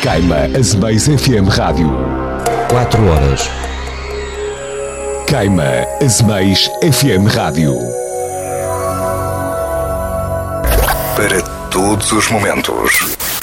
Queima Azemais FM Rádio. 4 horas. Queima Azemais FM Rádio. Para todos os momentos.